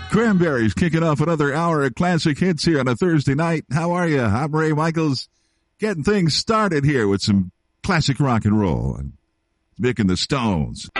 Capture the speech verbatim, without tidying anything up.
Cranberries kicking off another hour of classic hits here on a Thursday night. How are you? I'm Ray Michaels, getting things started here with some classic rock and roll. Mick and the Stones.